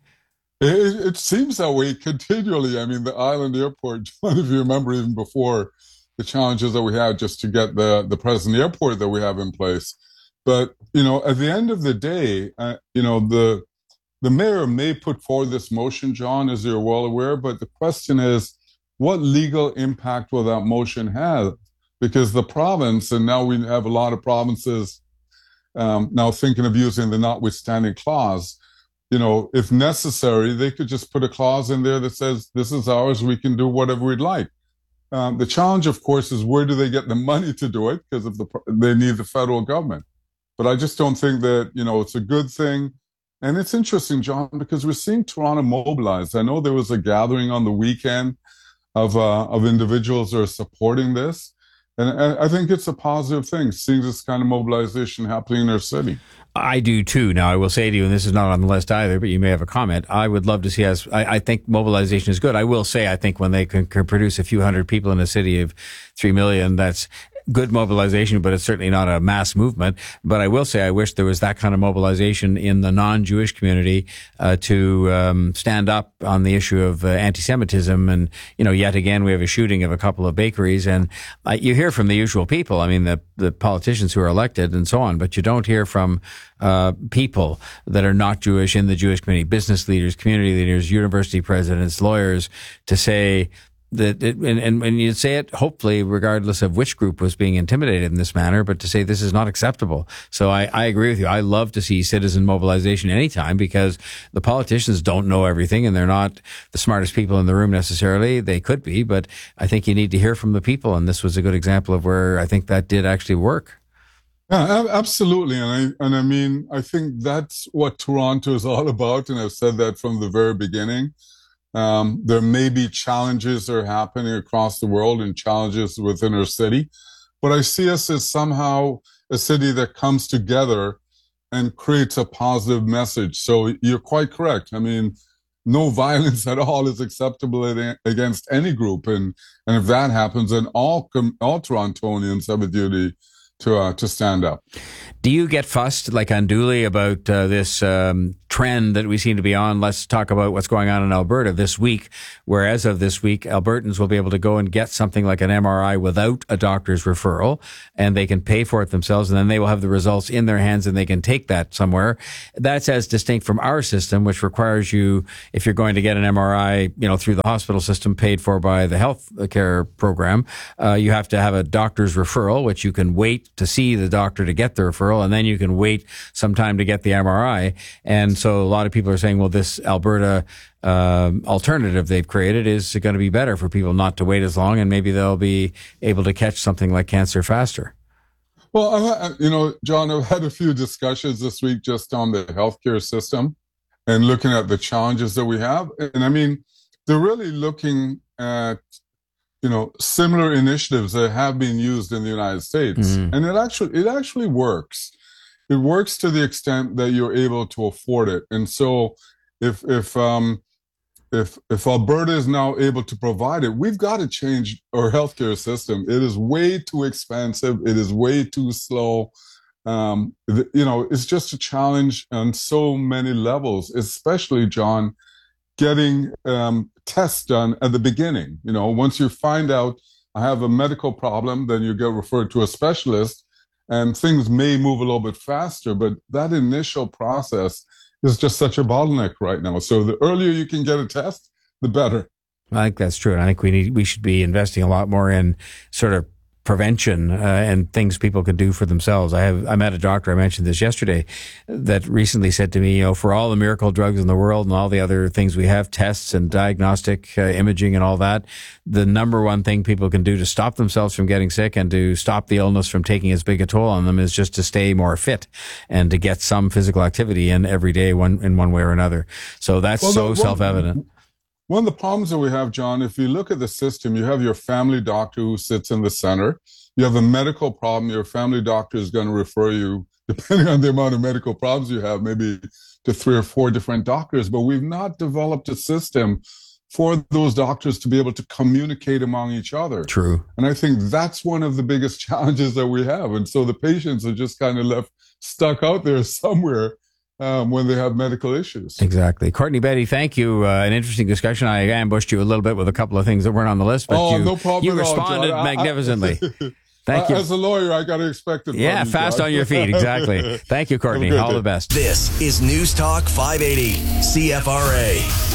It, it seems that way continually. I mean, the Island Airport, John, if you remember, even before the challenges that we had just to get the, the present airport that we have in place. But, you know, at the end of the day, uh, you know, the, the mayor may put forward this motion, John, as you're well aware, but the question is, what legal impact will that motion have? Because the province, and now we have a lot of provinces um, now thinking of using the notwithstanding clause, you know, if necessary, they could just put a clause in there that says, this is ours, we can do whatever we'd like. Um, the challenge, of course, is where do they get the money to do it? Because of the, they need the federal government. But I just don't think that, you know, it's a good thing. And it's interesting, John, because we're seeing Toronto mobilize. I know there was a gathering on the weekend of, uh, of individuals that are supporting this. And I think it's a positive thing, seeing this kind of mobilization happening in our city. I do too. Now, I will say to you, and this is not on the list either, but you may have a comment. I would love to see us. I, I think mobilization is good. I will say, I think when they can, can produce a few hundred people in a city of three million, that's good mobilization, but it's certainly not a mass movement. But I will say, I wish there was that kind of mobilization in the non-Jewish community uh, to um, stand up on the issue of uh, anti-Semitism. And, you know, yet again, we have a shooting of a couple of bakeries, and uh, you hear from the usual people. I mean, the the politicians who are elected and so on, but you don't hear from uh people that are not Jewish in the Jewish community, business leaders, community leaders, university presidents, lawyers, to say, that it, and, and, and you'd say it hopefully regardless of which group was being intimidated in this manner, but to say this is not acceptable. So I, I agree with you. I love to see citizen mobilization anytime, because the politicians don't know everything and they're not the smartest people in the room necessarily. They could be, but I think you need to hear from the people. And this was a good example of where I think that did actually work. Yeah, absolutely. And I, and I mean, I think that's what Toronto is all about. And I've said that from the very beginning. Um, there may be challenges that are happening across the world and challenges within our city, but I see us as somehow a city that comes together and creates a positive message. So you're quite correct. I mean, no violence at all is acceptable against any group. And, and if that happens, then all, all Torontonians have a duty to, uh, to stand up. Do you get fussed like unduly about uh, this um, trend that we seem to be on? Let's talk about what's going on in Alberta this week, where as of this week, Albertans will be able to go and get something like an M R I without a doctor's referral, and they can pay for it themselves, and then they will have the results in their hands and they can take that somewhere. That's as distinct from our system, which requires you, if you're going to get an M R I, you know, through the hospital system paid for by the health care program, uh, you have to have a doctor's referral, which you can wait to see the doctor to get the referral, and then you can wait some time to get the M R I. And so a lot of people are saying, well, this Alberta uh, alternative they've created is going to be better for people not to wait as long, and maybe they'll be able to catch something like cancer faster. Well, I've, you know, John, I've had a few discussions this week just on the healthcare system and looking at the challenges that we have. And I mean, they're really looking at, you know, similar initiatives that have been used in the United States. Mm-hmm. And it actually, it actually works. It works to the extent that you're able to afford it. And so if, if, um, if, if Alberta is now able to provide it, we've got to change our healthcare system. It is way too expensive. It is way too slow. Um, you know, it's just a challenge on so many levels, especially, John, getting um, tests done at the beginning. You know, once you find out I have a medical problem, then you get referred to a specialist, and things may move a little bit faster. But that initial process is just such a bottleneck right now. So the earlier you can get a test, the better. I think that's true. And I think we need, we should be investing a lot more in sort of prevention uh, and things people can do for themselves. I have I met a doctor, I mentioned this yesterday, that recently said to me, you know, for all the miracle drugs in the world and all the other things we have, tests and diagnostic uh, imaging and all that, the number one thing people can do to stop themselves from getting sick and to stop the illness from taking as big a toll on them is just to stay more fit and to get some physical activity in every day, one in one way or another. So that's well, so well, self-evident. One of the problems that we have, John, if you look at the system, you have your family doctor who sits in the center. You have a medical problem. Your family doctor is going to refer you, depending on the amount of medical problems you have, maybe to three or four different doctors. But we've not developed a system for those doctors to be able to communicate among each other. True. And I think that's one of the biggest challenges that we have. And so the patients are just kind of left stuck out there somewhere Um, when they have medical issues. Exactly. Courtney Betty, thank you. Uh, an interesting discussion. I ambushed you a little bit with a couple of things that weren't on the list, but oh, you, no problem you at responded all, magnificently. Thank you. As a lawyer, I got to expect it. Yeah, from you, fast John. on your feet. Exactly. Thank you, Courtney. All day. The best. This is News Talk five eighty C F R A.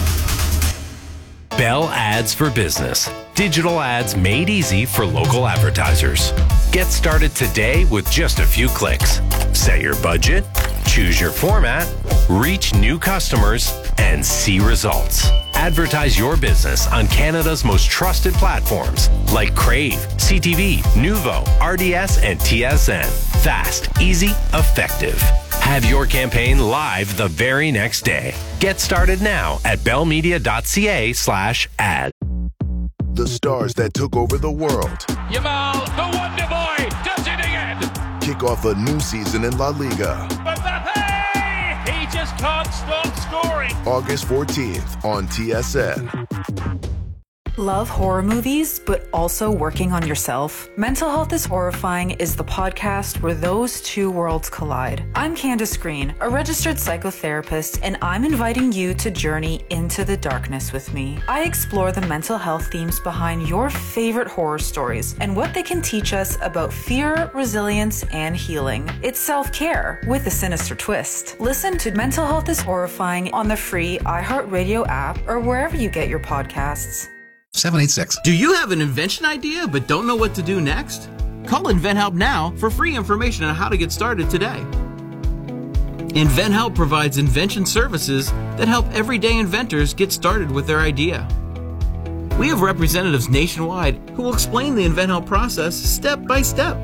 Bell Ads for Business. Digital ads made easy for local advertisers. Get started today with just a few clicks. Set your budget, choose your format, reach new customers, and see results. Advertise your business on Canada's most trusted platforms like Crave, C T V, Nuvo, R D S, and T S N. Fast, easy, effective. Have your campaign live the very next day. Get started now at bellmedia.ca slash ad. The stars that took over the world. Yamal, the Wonder Boy, does it again. Kick off a new season in La Liga. Mbappe, he just can't stop scoring. August fourteenth on T S N. Love horror movies, but also working on yourself? Mental Health is Horrifying is the podcast where those two worlds collide. I'm Candace Green, a registered psychotherapist, and I'm inviting you to journey into the darkness with me. I explore the mental health themes behind your favorite horror stories and what they can teach us about fear, resilience, and healing. It's self-care with a sinister twist. Listen to Mental Health is Horrifying on the free iHeartRadio app or wherever you get your podcasts. seven eight six. Do you have an invention idea but don't know what to do next? Call InventHelp now for free information on how to get started today. InventHelp provides invention services that help everyday inventors get started with their idea. We have representatives nationwide who will explain the InventHelp process step by step.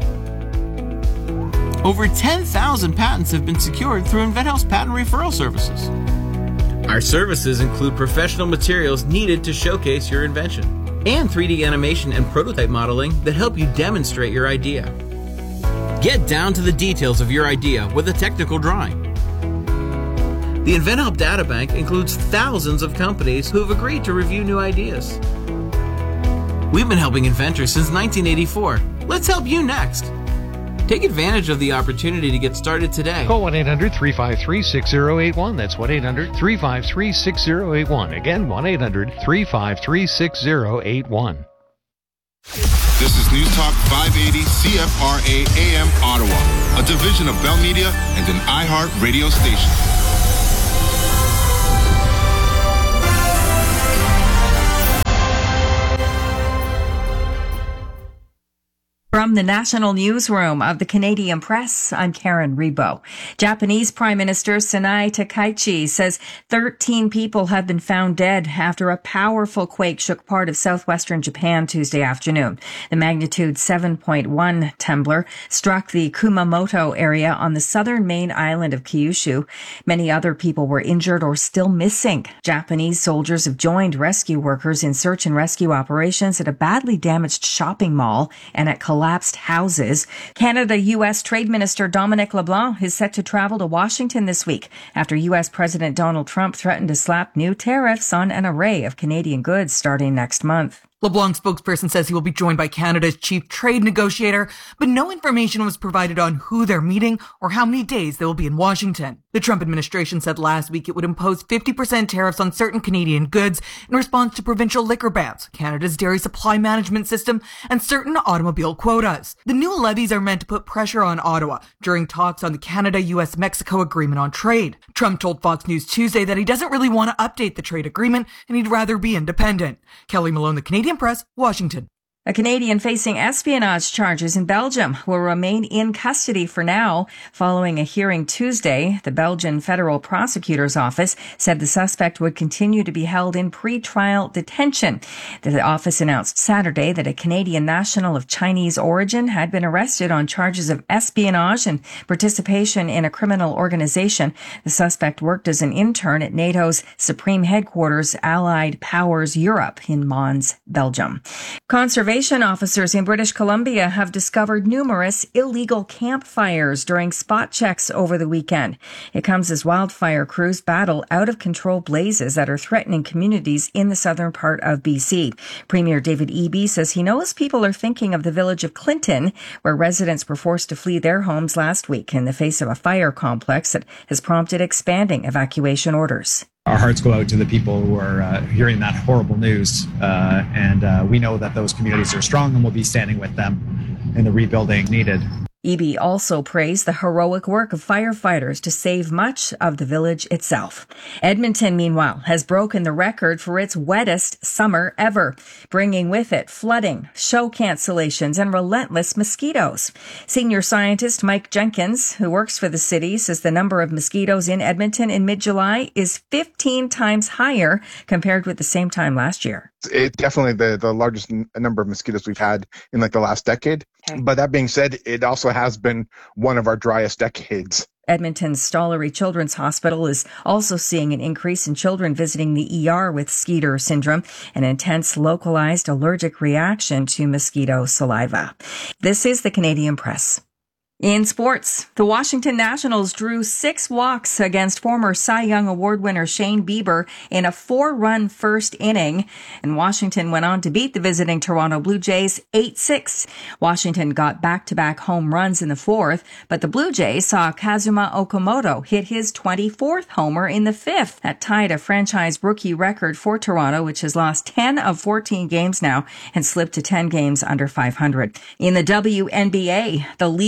Over ten thousand patents have been secured through InventHelp's patent referral services. Our services include professional materials needed to showcase your invention and three D animation and prototype modeling that help you demonstrate your idea. Get down to the details of your idea with a technical drawing. The InventHelp Databank includes thousands of companies who have agreed to review new ideas. We've been helping inventors since nineteen eighty-four. Let's help you next. Take advantage of the opportunity to get started today. Call one eight hundred three five three six zero eight one. That's one eight hundred three five three six zero eight one. Again, one eight hundred three five three six zero eight one. This is News Talk five eighty C F R A A M Ottawa, a division of Bell Media and an iHeart radio station. From the national newsroom of the Canadian Press, I'm Karen Rebo. Japanese Prime Minister Sanae Takaichi says thirteen people have been found dead after a powerful quake shook part of southwestern Japan Tuesday afternoon. The magnitude seven point one tremor struck the Kumamoto area on the southern main island of Kyushu. Many other people were injured or still missing. Japanese soldiers have joined rescue workers in search and rescue operations at a badly damaged shopping mall and at collapsed houses. Canada-U S Trade Minister Dominic LeBlanc is set to travel to Washington this week after U S President Donald Trump threatened to slap new tariffs on an array of Canadian goods starting next month. LeBlanc's spokesperson says he will be joined by Canada's chief trade negotiator, but no information was provided on who they're meeting or how many days they will be in Washington. The Trump administration said last week it would impose fifty percent tariffs on certain Canadian goods in response to provincial liquor bans, Canada's dairy supply management system, and certain automobile quotas. The new levies are meant to put pressure on Ottawa during talks on the Canada-U S Mexico Agreement on Trade. Trump told Fox News Tuesday that he doesn't really want to update the trade agreement and he'd rather be independent. Kelly Malone, the Canadian Press, Washington. A Canadian facing espionage charges in Belgium will remain in custody for now. Following a hearing Tuesday, the Belgian Federal Prosecutor's Office said the suspect would continue to be held in pre-trial detention. The office announced Saturday that a Canadian national of Chinese origin had been arrested on charges of espionage and participation in a criminal organization. The suspect worked as an intern at NATO's Supreme Headquarters, Allied Powers Europe in Mons, Belgium. Conservation Conservation officers in British Columbia have discovered numerous illegal campfires during spot checks over the weekend. It comes as wildfire crews battle out-of-control blazes that are threatening communities in the southern part of B C. Premier David Eby says he knows people are thinking of the village of Clinton, where residents were forced to flee their homes last week in the face of a fire complex that has prompted expanding evacuation orders. Our hearts go out to the people who are uh, hearing that horrible news, uh, and uh, we know that those communities are strong and we'll be standing with them in the rebuilding needed. Eby also praised the heroic work of firefighters to save much of the village itself. Edmonton, meanwhile, has broken the record for its wettest summer ever, bringing with it flooding, show cancellations, and relentless mosquitoes. Senior scientist Mike Jenkins, who works for the city, says the number of mosquitoes in Edmonton in mid-July is fifteen times higher compared with the same time last year. It's definitely the, the largest n- number of mosquitoes we've had in like the last decade. Okay. But that being said, it also has been one of our driest decades. Edmonton's Stollery Children's Hospital is also seeing an increase in children visiting the E R with Skeeter syndrome, an intense localized allergic reaction to mosquito saliva. This is the Canadian Press. In sports, the Washington Nationals drew six walks against former Cy Young Award winner Shane Bieber in a four-run first inning, and Washington went on to beat the visiting Toronto Blue Jays eight six. Washington got back-to-back home runs in the fourth, but the Blue Jays saw Kazuma Okamoto hit his twenty-fourth homer in the fifth. That tied a franchise rookie record for Toronto, which has lost ten of fourteen games now and slipped to ten games under five hundred. In the W N B A, the league-leading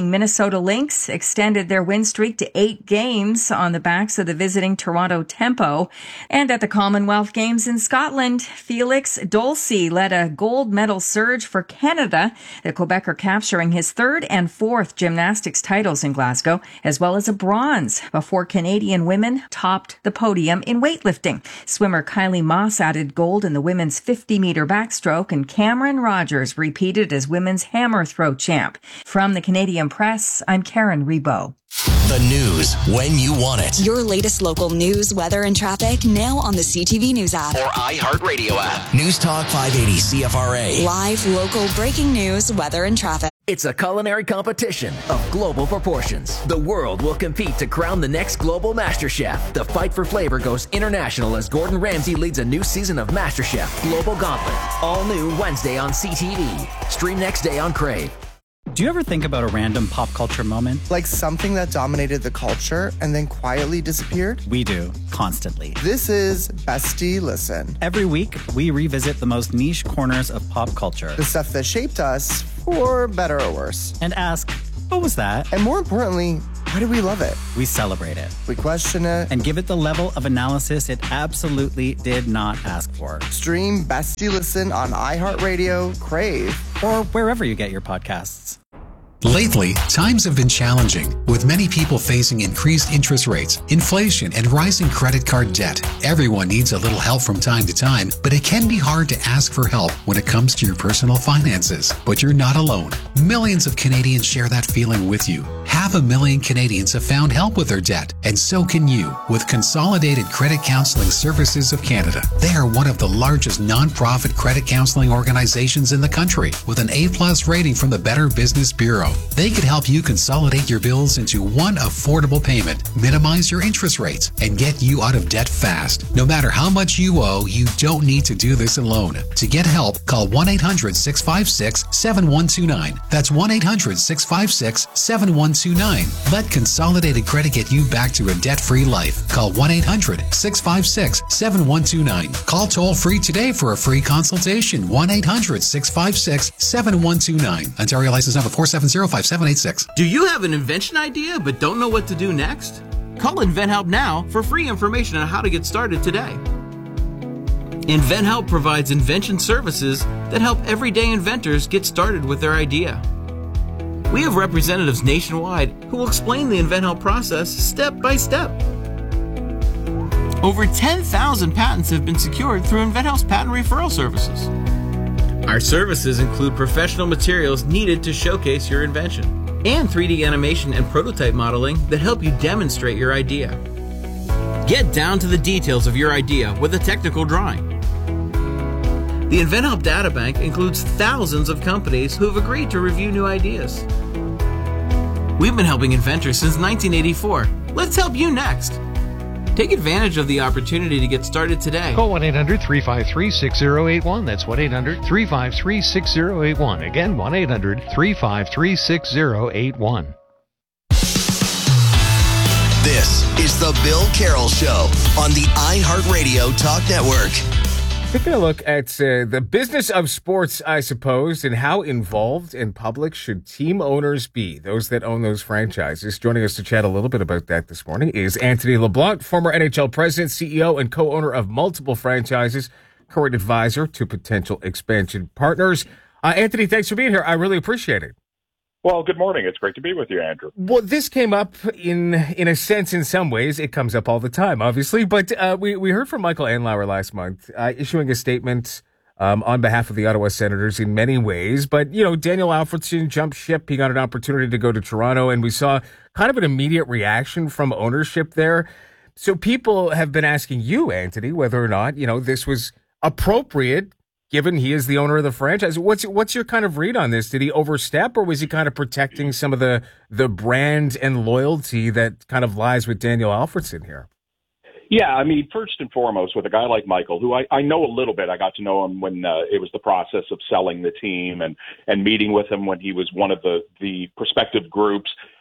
reigning Minnesota Lynx extended their win streak to eight games on the backs of the visiting Toronto Tempo. And at the Commonwealth Games in Scotland, Felix Dolce led a gold medal surge for Canada, the Quebecer capturing his third and fourth gymnastics titles in Glasgow, as well as a bronze, before Canadian women topped the podium in weightlifting. Swimmer Kylie Moss added gold in the women's fifty-meter backstroke, and Cameron Rogers repeated as women's hammer throw champ. From the Canadian Press, I'm Karen Rebo. The news when you want it. Your latest local news, weather, and traffic now on the C T V News app or iHeartRadio app. News Talk five eighty C F R A. Live, local, breaking news, weather, and traffic. It's a culinary competition of global proportions. The world will compete to crown the next global master chef. The fight for flavor goes international as Gordon Ramsay leads a new season of MasterChef Global Gauntlet. All new Wednesday on C T V. Stream next day on Crave. Do you ever think about a random pop culture moment? Like something that dominated the culture and then quietly disappeared? We do, constantly. This is Bestie Listen. Every week, we revisit the most niche corners of pop culture. The stuff that shaped us, for better or worse. And ask, what was that? And more importantly, why do we love it? We celebrate it. We question it. And give it the level of analysis it absolutely did not ask for. Stream Bestie Listen on iHeartRadio, Crave, or wherever you get your podcasts. Lately, times have been challenging, with many people facing increased interest rates, inflation, and rising credit card debt. Everyone needs a little help from time to time, but it can be hard to ask for help when it comes to your personal finances. But you're not alone. Millions of Canadians share that feeling with you. Half a million Canadians have found help with their debt, and so can you with Consolidated Credit Counseling Services of Canada. They are one of the largest nonprofit credit counseling organizations in the country, with an A-plus rating from the Better Business Bureau. They could help you consolidate your bills into one affordable payment, minimize your interest rates, and get you out of debt fast. No matter how much you owe, you don't need to do this alone. To get help, call one eight hundred six five six seven one two nine. That's one eight hundred six five six seven one two nine. Let Consolidated Credit get you back to a debt-free life. Call one eight hundred six five six seven one two nine. Call toll-free today for a free consultation. one eight hundred six five six seven one two nine. Ontario license number four seven zero five seven eight six. Do you have an invention idea but don't know what to do next? Call InventHelp now for free information on how to get started today. InventHelp provides invention services that help everyday inventors get started with their idea. We have representatives nationwide who will explain the InventHelp process step by step. Over ten thousand patents have been secured through InventHelp's patent referral services. Our services include professional materials needed to showcase your invention and three D animation and prototype modeling that help you demonstrate your idea. Get down to the details of your idea with a technical drawing. The InventHelp Databank includes thousands of companies who have agreed to review new ideas. We've been helping inventors since nineteen eighty-four. Let's help you next. Take advantage of the opportunity to get started today. Call one eight hundred three five three six zero eight one. That's one eight hundred three five three six zero eight one. Again, one eight hundred three five three six zero eight one. This is the Bill Carroll Show on the iHeartRadio Talk Network. Taking a look at uh, the business of sports, I suppose, and how involved in public should team owners be, those that own those franchises. Joining us to chat a little bit about that this morning is Anthony LeBlanc, former N H L president, C E O, and co-owner of multiple franchises, current advisor to potential expansion partners. Uh, Anthony, thanks for being here. I really appreciate it. Well, good morning. It's great to be with you, Andrew. Well, this came up in in a sense, in some ways. It comes up all the time, obviously. But uh, we, we heard from Michael Andlauer last month, uh, issuing a statement um, on behalf of the Ottawa Senators in many ways. But, you know, Daniel Alfredson jumped ship. He got an opportunity to go to Toronto, and we saw kind of an immediate reaction from ownership there. So people have been asking you, Anthony, whether or not, you know, this was appropriate, given he is the owner of the franchise. What's what's your kind of read on this? Did he overstep, or was he kind of protecting some of the the brand and loyalty that kind of lies with Daniel Alfredson here? Yeah, I mean, first and foremost, with a guy like Michael, who I, I know a little bit. I got to know him when uh, it was the process of selling the team and, and meeting with him when he was one of the, the prospective groups.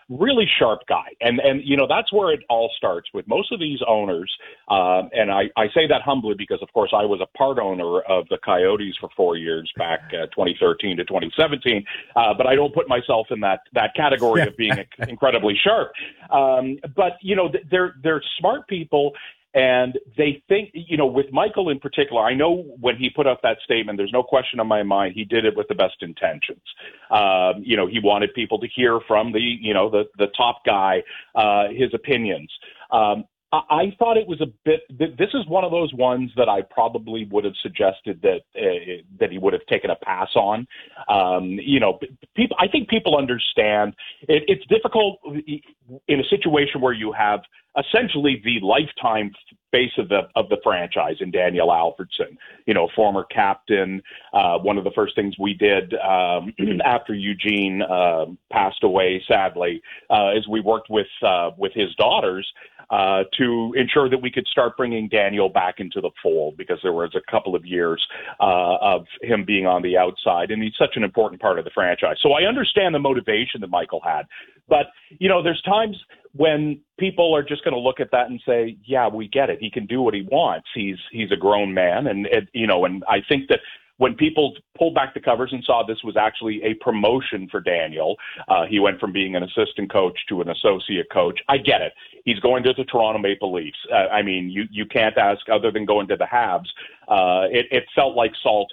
really sharp guy. And, and you know, that's where it all starts with most of these owners. Um, and I, I say that humbly because, of course, I was a part owner of the Coyotes for four years back uh, twenty thirteen to twenty seventeen. Uh, but I don't put myself in that, that category of being incredibly sharp. Um, but, you know, they're, they're smart people. And they think, you know, with Michael in particular, I know when he put up that statement, there's no question in my mind, he did it with the best intentions. Um, you know, he wanted people to hear from the, you know, the, the top guy, uh, his opinions. Um, I, I thought it was a bit, this is one of those ones that I probably would have suggested that, uh, that he would have taken a pass on. Um, you know, people, I think people understand it, it's difficult in a situation where you have essentially the lifetime face of the of the franchise in Daniel Alfredsson, you know, former captain. Uh, one of the first things we did um, after Eugene uh, passed away, sadly, uh, is we worked with uh, with his daughters uh, to ensure that we could start bringing Daniel back into the fold, because there was a couple of years uh, of him being on the outside, and he's such an important part of the franchise. So I understand the motivation that Michael had, but you know, there's times when people are just going to look at that and say, yeah, we get it. He can do what he wants. He's he's a grown man. And, and, you know, and I think that when people pulled back the covers and saw this was actually a promotion for Daniel, uh, he went from being an assistant coach to an associate coach. I get it. He's going to the Toronto Maple Leafs. Uh, I mean, you, you can't ask other than going to the Habs. Uh, it, it felt like salt